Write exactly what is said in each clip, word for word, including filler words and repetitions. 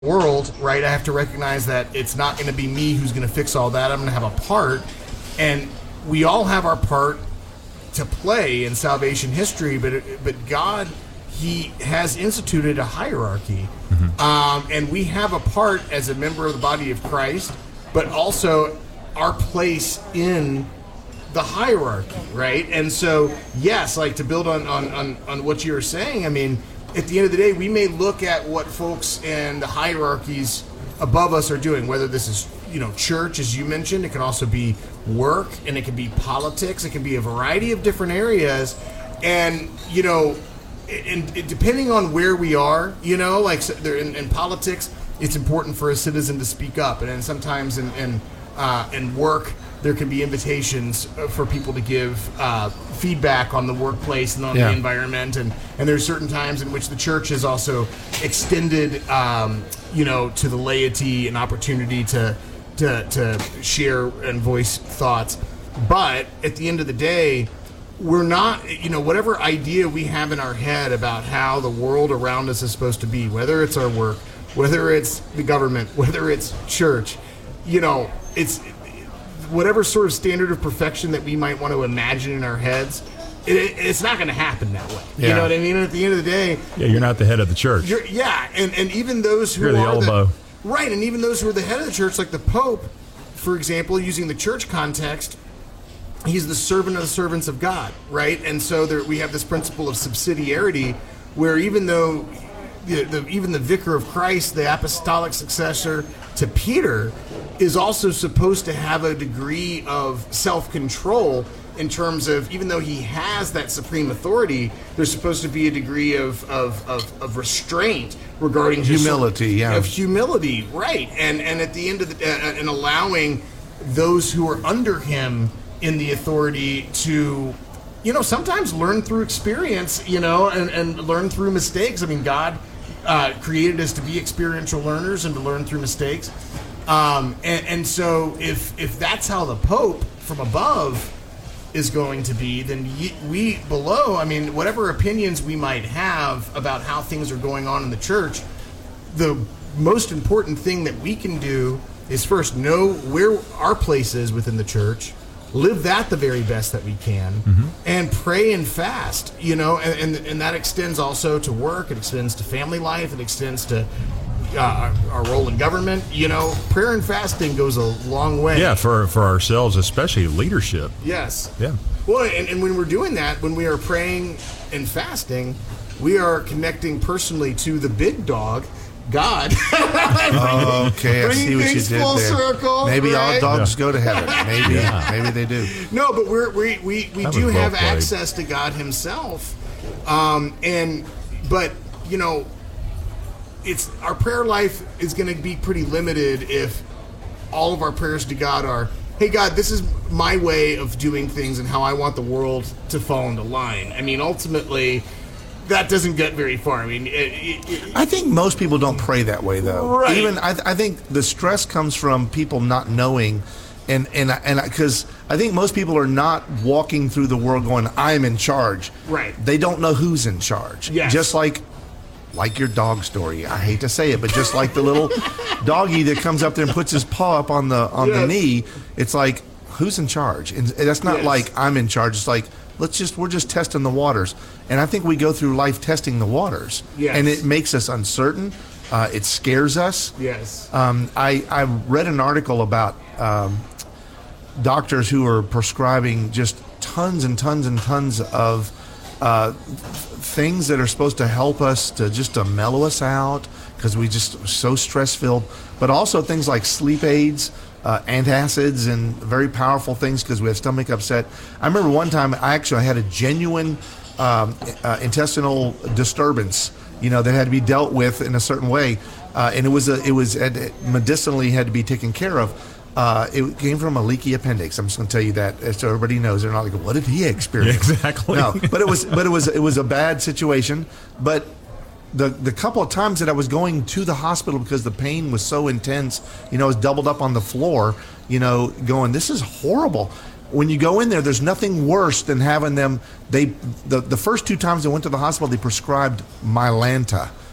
world, right? I have to recognize that it's not going to be me who's going to fix all that. I'm going to have a part, and we all have our part to play in salvation history. But but God, He has instituted a hierarchy, mm-hmm. um, and we have a part as a member of the body of Christ, but also our place in the hierarchy, right? And so, yes, like to build on on on, on what you were saying, I mean, at the end of the day, we may look at what folks in the hierarchies above us are doing, whether this is, you know, church, as you mentioned. It can also be work, and it can be politics. It can be a variety of different areas. And, you know, and, and depending on where we are, you know, like in, in politics, it's important for a citizen to speak up. And then sometimes in, in, uh, in work, there can be invitations for people to give uh, feedback on the workplace and on yeah. the environment, and, and there's certain times in which the church has also extended, um, you know, to the laity an opportunity to, to to share and voice thoughts. But at the end of the day, we're not, you know, whatever idea we have in our head about how the world around us is supposed to be, whether it's our work, whether it's the government, whether it's church, you know, it's whatever sort of standard of perfection that we might want to imagine in our heads, it, it's not going to happen that way. Yeah. You know what I mean? And at the end of the day, yeah, you're not the head of the church. You're, yeah, and, and even those who you're the are elbow, the, right, and even those who are the head of the church, like the Pope, for example, using the church context, he's the servant of the servants of God, right? And so there, we have this principle of subsidiarity, where even though the, the, even the vicar of Christ, the apostolic successor to Peter, is also supposed to have a degree of self-control in terms of, even though he has that supreme authority, there's supposed to be a degree of of, of, of restraint regarding humility, just, yeah, of humility, right? And and at the end of the uh, and allowing those who are under him in the authority to, you know, sometimes learn through experience, you know, and, and learn through mistakes. I mean, God uh, created us to be experiential learners and to learn through mistakes. Um, and, and so if if that's how the Pope from above is going to be, then ye, we below, I mean, whatever opinions we might have about how things are going on in the church, the most important thing that we can do is first know where our place is within the church, live that the very best that we can, mm-hmm. and pray and fast, you know, and, and, and that extends also to work, it extends to family life, it extends to Uh, our, our role in government. You know, prayer and fasting goes a long way. Yeah, for for ourselves, especially leadership. Yes. Yeah. Well, and, and when we're doing that, when we are praying and fasting, we are connecting personally to the big dog, God. Oh, okay, I see what you did full there. Circle, maybe right? all dogs Yeah. go to heaven. Maybe, Yeah. maybe they do. No, but we're, we we we That do was well have played. access to God Himself, um, and but you know. It's our prayer life is going to be pretty limited if all of our prayers to God are, hey God, this is my way of doing things and how I want the world to fall into line. I mean, ultimately, that doesn't get very far. I mean, it, it, it, I think most people don't pray that way, though. Right. Even I, th- I think the stress comes from people not knowing, and and and because I think most people are not walking through the world going, I'm in charge. Right. They don't know who's in charge. Yes. Just like. Like your dog story. I hate to say it, but just like the little doggy that comes up there and puts his paw up on the on yes. the knee, it's like, who's in charge? And that's not yes. like I'm in charge. It's like, let's just we're just testing the waters. And I think we go through life testing the waters. Yes. And it makes us uncertain. Uh, it scares us. Yes. Um, I, I read an article about um, doctors who are prescribing just tons and tons and tons of uh, things that are supposed to help us to just to mellow us out because we just are so stress filled, but also things like sleep aids, uh, antacids, and very powerful things because we have stomach upset. I remember one time I actually had a genuine um, uh, intestinal disturbance, you know, that had to be dealt with in a certain way, uh, and it was a, it was it medicinally had to be taken care of. Uh, it came from a leaky appendix. I'm just going to tell you that, so everybody knows. They're not like, "What did he experience?" Yeah, exactly. No, but it was, but it was, it was a bad situation. But the the couple of times that I was going to the hospital because the pain was so intense, you know, I was doubled up on the floor, you know, going, "This is horrible." When you go in there, there's nothing worse than having them. They the the first two times I went to the hospital, they prescribed Mylanta.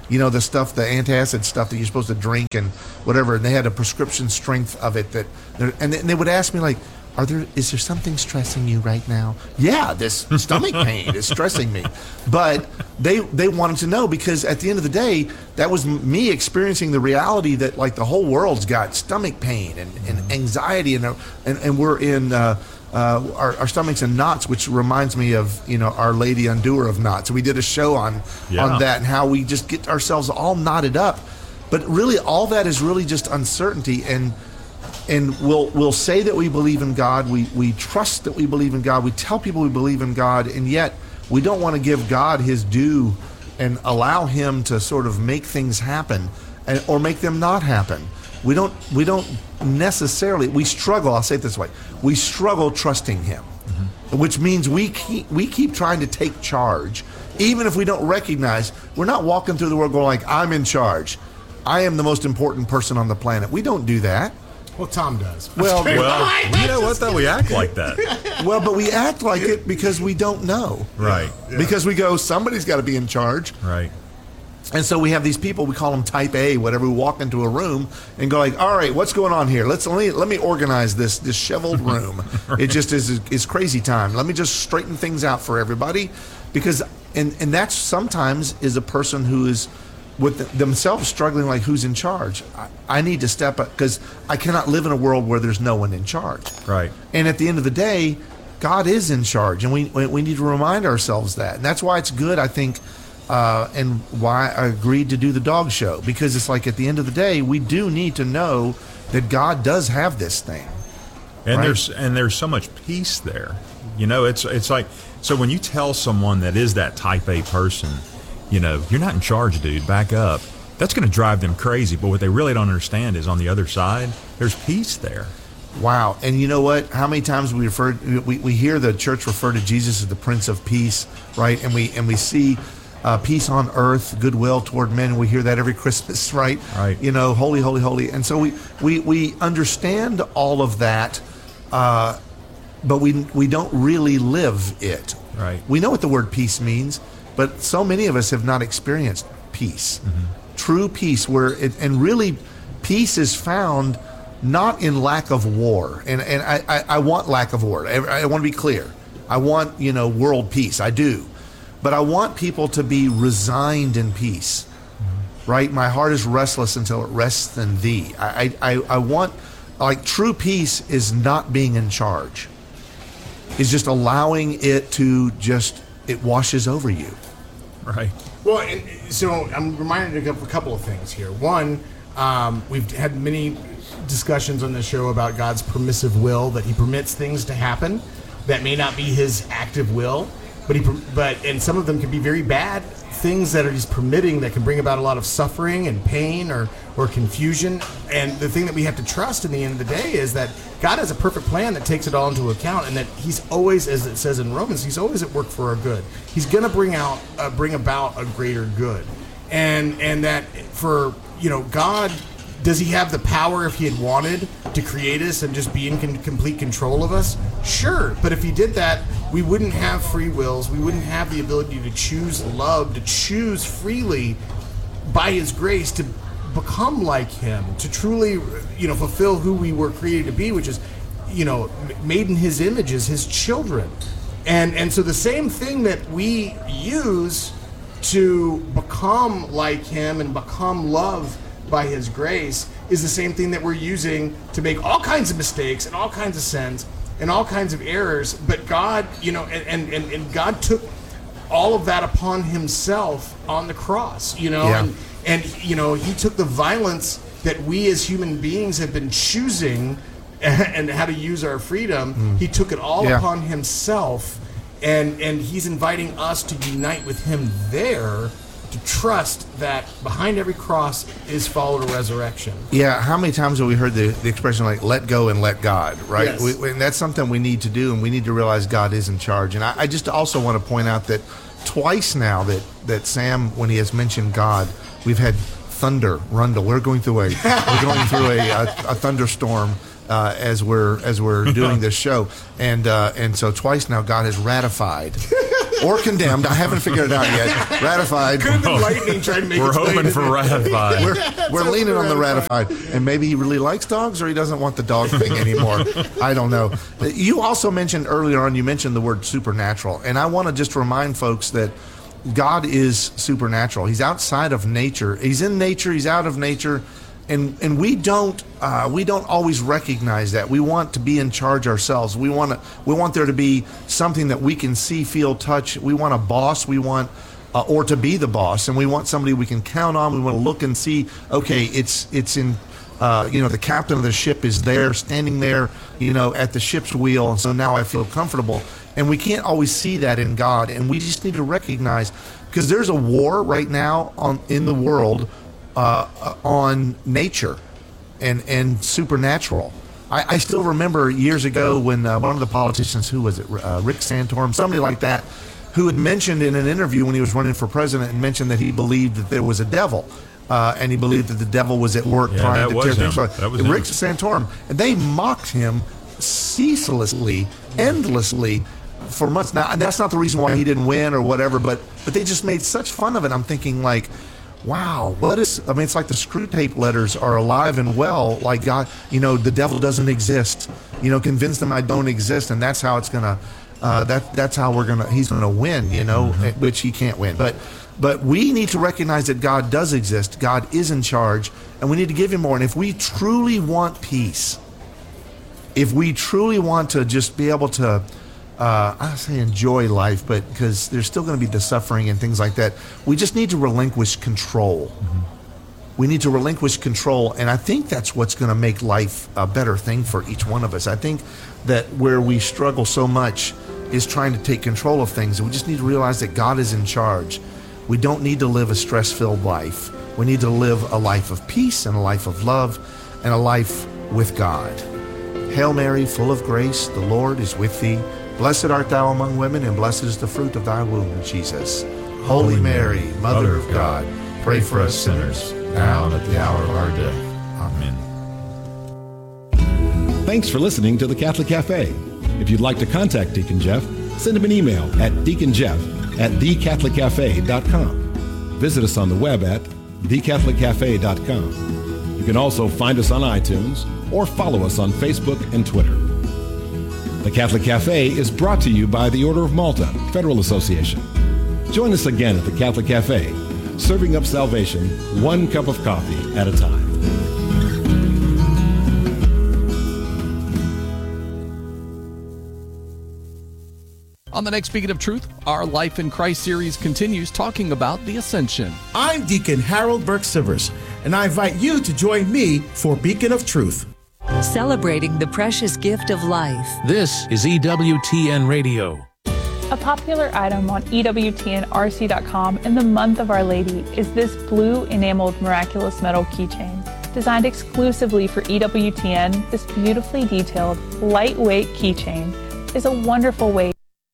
you know, the stuff, the antacid stuff that you're supposed to drink and whatever. And they had a prescription strength of it that, and they, and they would ask me like, Are there? Is there something stressing you right now? Yeah, this stomach pain is stressing me. But they they wanted to know, because at the end of the day, that was me experiencing the reality that like the whole world's got stomach pain and, and anxiety, and and, and we're in uh, uh, our, our stomachs in knots, which reminds me of, you know, Our Lady Undoer of Knots. We did a show on Yeah. on that and how we just get ourselves all knotted up. But really, all that is really just uncertainty. And And we'll we'll say that we believe in God. We we trust that we believe in God. We tell people we believe in God, and yet we don't want to give God His due and allow Him to sort of make things happen, and, or make them not happen. We don't we don't necessarily. We struggle. I'll say it this way: we struggle trusting Him, mm-hmm. which means we keep we keep trying to take charge, even if we don't recognize. We're not walking through the world going like, "I'm in charge. I am the most important person on the planet." We don't do that. Well, Tom does. Well, Well, you know what, though? We act like that. Well, but we act like it because we don't know. Right. Yeah. Because we go, somebody's got to be in charge. Right. And so we have these people, we call them type A, whatever, who walk into a room and go like, all right, what's going on here? Let's let me, let me organize this disheveled room. Right. It just is is crazy time. Let me just straighten things out for everybody. Because, and, and that's sometimes is a person who is with themselves struggling like, who's in charge? I, I need to step up, because I cannot live in a world where there's no one in charge. Right. And at the end of the day, God is in charge, and we we need to remind ourselves that. And that's why it's good, I think, uh, and why I agreed to do the dog show, because it's like at the end of the day, we do need to know that God does have this thing. And Right. there's and there's so much peace there. You know, it's it's like, so when you tell someone that is that type A person, you know, you're not in charge, dude, back up, that's going to drive them crazy. But what they really don't understand is on the other side, there's peace there. Wow. And you know what? How many times we refer we, we hear the church refer to Jesus as the Prince of Peace, right? And we and we see uh, peace on earth, goodwill toward men. We hear that every Christmas, right? Right. You know, holy, holy, holy. And so we we, we understand all of that, uh, but we we don't really live it. Right. We know what the word peace means, but so many of us have not experienced peace, mm-hmm. true peace, where it, and really peace is found not in lack of war. And and I, I, I want lack of war. I, I want to be clear. I want, you know, world peace. I do. But I want people to be resigned in peace, mm-hmm. right? My heart is restless until it rests in thee. I, I, I want, like, true peace is not being in charge. It's just allowing it to just, it washes over you. Right. Well, and so I'm reminded of a couple of things here. One, um, we've had many discussions on the show about God's permissive will, that He permits things to happen that may not be His active will, but He, but and some of them can be very bad things that are He's permitting that can bring about a lot of suffering and pain or or confusion. And the thing that we have to trust in the end of the day is that God has a perfect plan that takes it all into account, and that He's always, as it says in Romans, He's always at work for our good. He's going to bring out, uh, bring about a greater good, and and that for you know God, does He have the power, if He had wanted, to create us and just be in con- complete control of us? Sure, but if He did that, we wouldn't have free wills. We wouldn't have the ability to choose love, to choose freely by His grace to become like Him, to truly, you know, fulfill who we were created to be, which is, you know, made in His image as His children. And and so the same thing that we use to become like Him and become love by His grace is the same thing that we're using to make all kinds of mistakes and all kinds of sins and all kinds of errors. But God, you know, and, and, and God took all of that upon Himself on the cross, you know, Yeah. and, and, you know, He took the violence that we as human beings have been choosing and how to use our freedom. Mm. He took it all Yeah. upon Himself, and, and He's inviting us to unite with Him there, to trust that behind every cross is followed a resurrection. Yeah, how many times have we heard the, the expression like "let go and let God," right? Yes. We, and that's something we need to do, and we need to realize God is in charge. And I, I just also want to point out that twice now that, that Sam, when he has mentioned God, we've had thunder, Rundle. We're going through a we're going through a, a, a thunderstorm uh, as we're as we're doing this show, and uh, and so twice now God has ratified or condemned. I haven't figured it out yet. Ratified. Could have been lightning trying to make We're its way hoping to for the- ratified. We're, we're leaning on the ratified. And maybe he really likes dogs, or he doesn't want the dog thing anymore. I don't know. You also mentioned earlier on, you mentioned the word supernatural. And I want to just remind folks that God is supernatural. He's outside of nature. He's in nature. He's out of nature. And and we don't uh, we don't always recognize that. We want to be in charge ourselves. We want to we want there to be something that we can see, feel, touch. We want a boss. We want uh, or to be the boss, and we want somebody we can count on. We want to look and see. Okay, it's it's in. Uh, you know, the captain of the ship is there, standing there, you know, at the ship's wheel, and so now I feel comfortable. And we can't always see that in God, and we just need to recognize, because there's a war right now on in the world uh, on nature and and supernatural. I, I still remember years ago when uh, one of the politicians, who was it, uh, Rick Santorum, somebody like that, who had mentioned in an interview when he was running for president, and mentioned that he believed that there was a devil. Uh, and he believed that the devil was at work Yeah, trying that to was tear him. things apart. That was Rick him. Santorum. And they mocked him ceaselessly, endlessly for months. Now, that's not the reason why he didn't win or whatever, but but they just made such fun of it. I'm thinking, like, wow, what is, I mean, it's like the screw tape letters are alive and well, like God, you know, the devil doesn't exist. You know, convince them I don't exist, and that's how it's going to, uh, that that's how we're going to, he's going to win, you know, Mm-hmm. which he can't win. But But we need to recognize that God does exist. God is in charge, and we need to give him more. And if we truly want peace, if we truly want to just be able to, uh, I say enjoy life, but because there's still going to be the suffering and things like that, we just need to relinquish control. Mm-hmm. We need to relinquish control, and I think that's what's going to make life a better thing for each one of us. I think that where we struggle so much is trying to take control of things, and we just need to realize that God is in charge. We don't need to live a stress-filled life. We need to live a life of peace and a life of love and a life with God. Hail Mary, full of grace, the Lord is with thee. Blessed art thou among women, and blessed is the fruit of thy womb, Jesus. Holy Mary, Mother of God, pray for us sinners, now and at the hour of our death. Amen. Thanks for listening to the Catholic Cafe. If you'd like to contact Deacon Jeff, send him an email at deaconjeff at the catholic cafe dot com. Visit us on the web at the catholic cafe dot com. You can also find us on iTunes or follow us on Facebook and Twitter. The Catholic Cafe is brought to you by the Order of Malta Federal Association. Join us again at the Catholic Cafe, serving up salvation one cup of coffee at a time. On the next Beacon of Truth, our Life in Christ series continues talking about the Ascension. I'm Deacon Harold Burke-Sivers, and I invite you to join me for Beacon of Truth. Celebrating the precious gift of life. This is E W T N Radio. A popular item on E W T N R C dot com in the month of Our Lady is this blue enameled miraculous metal keychain. Designed exclusively for E W T N, this beautifully detailed, lightweight keychain is a wonderful way.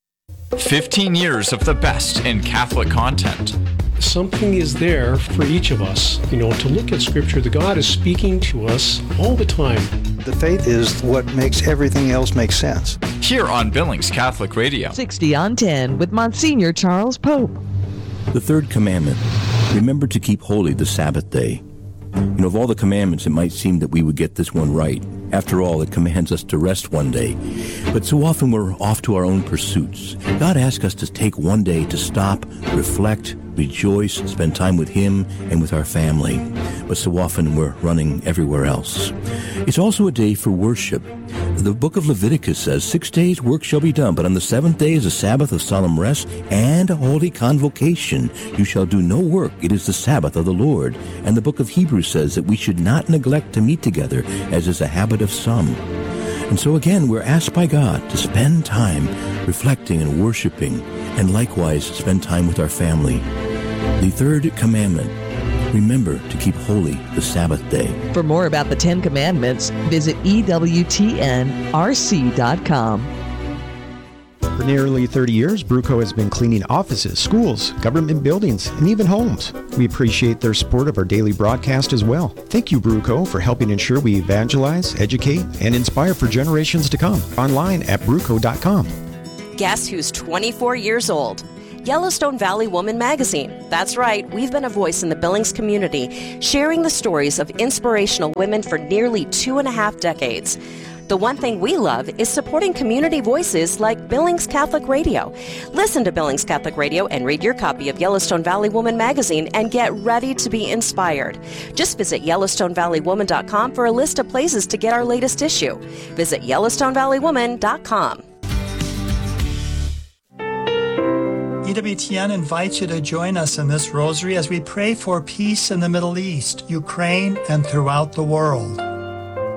fifteen years of the best in Catholic content. Something is there for each of us, you know, to look at Scripture. The God is speaking to us all the time. The faith is what makes everything else make sense. Here on Billings Catholic Radio. sixty on ten with Monsignor Charles Pope. The third commandment, remember to keep holy the Sabbath day. You know, of all the commandments, it might seem that we would get this one right. After all, it commands us to rest one day. But so often we're off to our own pursuits. God asks us to take one day to stop, reflect, rejoice, spend time with Him and with our family. But so often we're running everywhere else. It's also a day for worship. The book of Leviticus says, six days work shall be done, but on the seventh day is a Sabbath of solemn rest and a holy convocation. You shall do no work. It is the Sabbath of the Lord. And the book of Hebrews says that we should not neglect to meet together, as is a habit of some. And so again, we're asked by God to spend time reflecting and worshiping, and likewise spend time with our family. The third commandment, remember to keep holy the Sabbath day. For more about the Ten Commandments, visit E W T N R C dot com. For nearly thirty years, Bruco has been cleaning offices, schools, government buildings, and even homes. We appreciate their support of our daily broadcast as well. Thank you, Bruco, for helping ensure we evangelize, educate, and inspire for generations to come. Online at bruco dot com. Guess who's twenty-four years old? Yellowstone Valley Woman magazine. That's right, we've been a voice in the Billings community, sharing the stories of inspirational women for nearly two and a half decades. The one thing we love is supporting community voices like Billings Catholic Radio. Listen to Billings Catholic Radio and read your copy of Yellowstone Valley Woman magazine and get ready to be inspired. Just visit Yellowstone Valley Woman dot com for a list of places to get our latest issue. Visit Yellowstone Valley Woman dot com. E W T N invites you to join us in this rosary as we pray for peace in the Middle East, Ukraine, and throughout the world.